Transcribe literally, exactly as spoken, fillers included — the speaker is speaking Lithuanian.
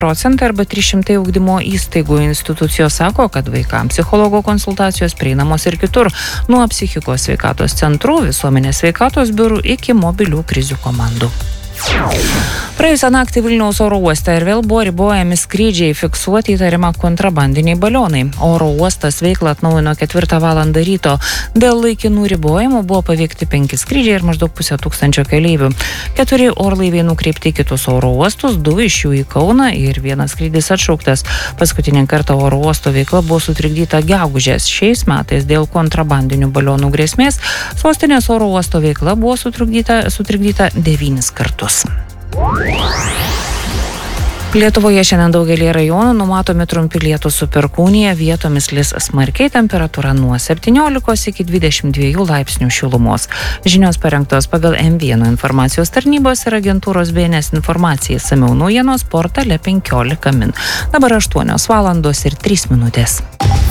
procentai arba trys šimtai ugdymo įstaigų. Institucijos sako, kad vaikams psichologo konsultacijos prieinamos ir kitur, nuo psichikos sveikatos centrų, visuomenės sveikatos biurų iki mobilių krizių komandų. Praėjusią naktį Vilniaus oro uoste ir vėl buvo ribojami skrydžiai, fiksuoti įtarimą kontrabandiniai balionai. Oro uostas veiklą atnaujino ketvirtą valandą ryto. Dėl laikinų ribojimų buvo paveikti penki skrydžiai ir maždaug pusę tūkstančio keleivių. Keturi orlaiviai nukreipti į kitus oro uostus, du iš jų į Kauną ir vienas skrydis atšauktas. Paskutinį kartą oro uosto veikla buvo sutrikdyta gegužės. Šiais metais dėl kontrabandinių balionų grėsmės sostinės oro uosto veikla buvo sutrikdyta, sutrikdyta devynis kartus. Lietuvoje šiandien daugelį rajonų numatomi trumpi lietūs su perkūnija, vietomis lis smarkiai, temperatūra nuo septyniolikos iki dvidešimt dviejų laipsnių šilumos. Žinios parengtos pagal M vienas informacijos tarnybos ir agentūros B N S informacijai. Išsamiau naujienos portale penkiolika min. Dabar aštuonios valandos ir trys minutės.